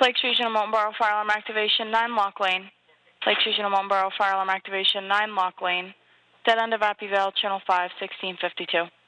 Lakes Regional Mountain Borough Fire Alarm Activation 9 Lock Lane. Lakes Regional Mountain Borough Fire Alarm Activation 9 Lock Lane. Dead end of Appyville, Channel 5, 1652.